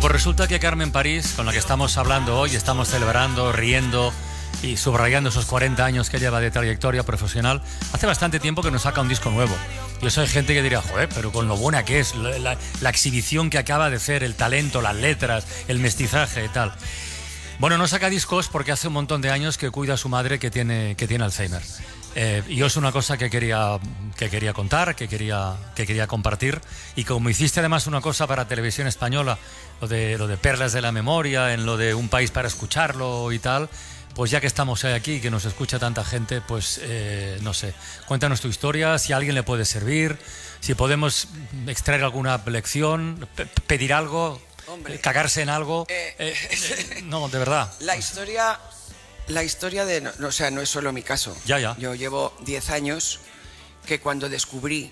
pues resulta que Carmen París, con la que estamos hablando hoy, estamos celebrando, riendo y subrayando esos 40 años que lleva de trayectoria profesional, hace bastante tiempo que nos saca un disco nuevo. Yo soy gente que diría, joder, pero con lo buena que es, la exhibición que acaba de hacer, el talento, las letras, el mestizaje y tal. Bueno, no saca discos porque hace un montón de años que cuida a su madre que tiene Alzheimer. Y yo es una cosa que quería contar, que quería compartir. Y como hiciste además una cosa para Televisión Española, lo de Perlas de la Memoria, en lo de Un País para Escucharlo y tal, pues ya que estamos aquí y que nos escucha tanta gente, pues no sé, cuéntanos tu historia, si a alguien le puede servir, si podemos extraer alguna lección, pedir algo. Hombre, cagarse en algo. No, de verdad. La historia de... o sea, no es solo mi caso. Ya. Yo llevo 10 años que cuando descubrí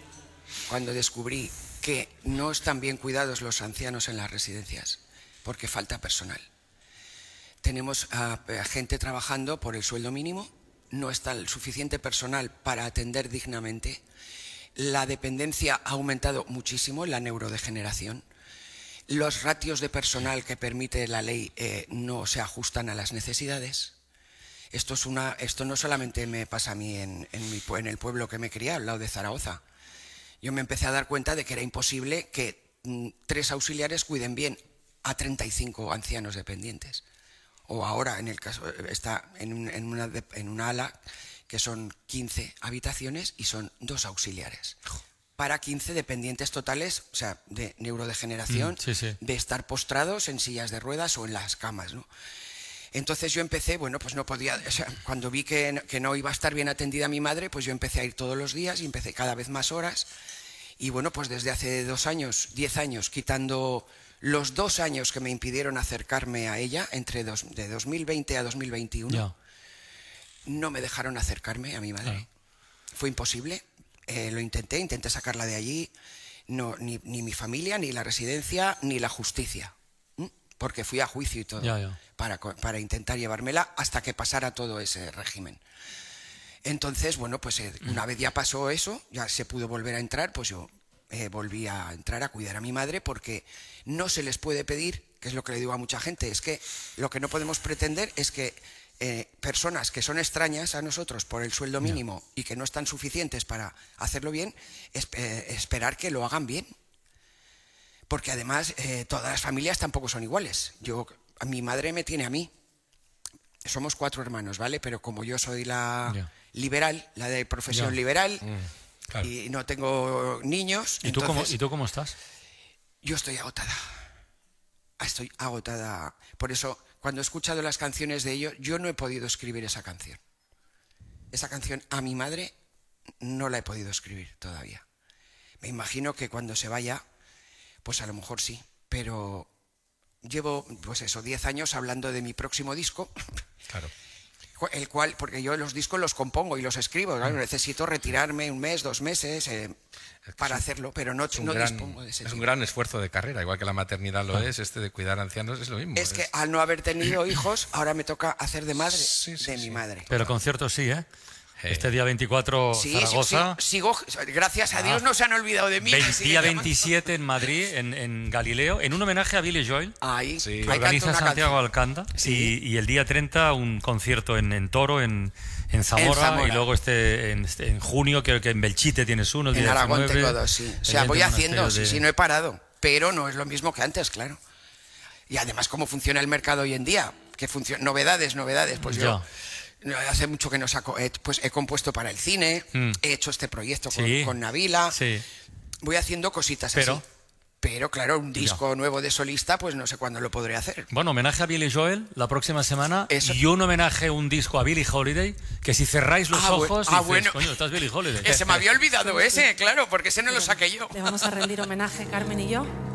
que no están bien cuidados los ancianos en las residencias, porque falta personal. Tenemos a gente trabajando por el sueldo mínimo, no está el suficiente personal para atender dignamente. La dependencia ha aumentado muchísimo, la neurodegeneración. Los ratios de personal que permite la ley no se ajustan a las necesidades. Esto no solamente me pasa a mí en el pueblo que me crié, al lado de Zaragoza. Yo me empecé a dar cuenta de que era imposible que 3 auxiliares cuiden bien a 35 ancianos dependientes. O ahora, en el caso, está en una ala que son 15 habitaciones y son 2 auxiliares. Para 15 dependientes totales, o sea, de neurodegeneración, sí. de estar postrados en sillas de ruedas o en las camas, ¿no? Entonces yo empecé, bueno, pues no podía, o sea, cuando vi que no iba a estar bien atendida mi madre, pues yo empecé a ir todos los días y empecé cada vez más horas. Y bueno, pues desde hace 10 años, quitando los 2 años que me impidieron acercarme a ella, de 2020 a 2021, no me dejaron acercarme a mi madre. Claro. Fue imposible. Lo intenté sacarla de allí, ni mi familia, ni la residencia, ni la justicia, porque fui a juicio y todo para intentar llevármela hasta que pasara todo ese régimen. Entonces, bueno, pues una vez ya pasó eso, ya se pudo volver a entrar, pues yo volví a entrar a cuidar a mi madre, porque no se les puede pedir, que es lo que le digo a mucha gente, es que lo que no podemos pretender es que personas que son extrañas a nosotros por el sueldo mínimo y que no están suficientes para hacerlo bien, esperar que lo hagan bien. Porque además todas las familias tampoco son iguales. Mi madre me tiene a mí. Somos 4 hermanos, ¿vale? Pero como yo soy la liberal, la de profesión liberal, claro, y no tengo niños... ¿Y tú cómo estás? Yo estoy agotada. Estoy agotada. Por eso... Cuando he escuchado las canciones de ellos, yo no he podido escribir esa canción. Esa canción a mi madre no la he podido escribir todavía. Me imagino que cuando se vaya, pues a lo mejor sí. Pero llevo, pues eso, 10 años hablando de mi próximo disco. Claro. El cual, porque yo los discos los compongo y los escribo. Claro, necesito retirarme 1 mes, 2 meses para hacerlo, pero no dispongo de ese tiempo. Es un gran esfuerzo de carrera, igual que la maternidad lo es, de cuidar ancianos es lo mismo. Es que al no haber tenido hijos, ahora me toca hacer de madre mi madre. Pero conciertos sí, ¿eh? Este día 24, Zaragoza. Sigo, gracias a Dios no se han olvidado de mí. Día 27 en Madrid, en Galileo, en un homenaje a Billy Joel. Ahí, que organiza Santiago Alcántara. Y el día 30 un concierto en Toro, en Zamora. Y luego en junio creo que en Belchite tienes uno. El en día Aragón 19, tengo 2, sí. O sea, voy haciendo, sí, no he parado. Pero no es lo mismo que antes, claro. Y además cómo funciona el mercado hoy en día. Que novedades, pues yo... Hace mucho que he compuesto para el cine, he hecho este proyecto con Nabila, voy haciendo cositas así. Pero claro, un disco nuevo de solista, pues no sé cuándo lo podré hacer. Bueno, homenaje a Billy Joel la próxima semana y un homenaje, un disco a Billie Holiday, que si cerráis los ojos dices, bueno. Coño, estás Billie Holiday. Se me había olvidado ese, claro, porque ese no lo saqué yo. Le vamos a rendir homenaje, Carmen y yo.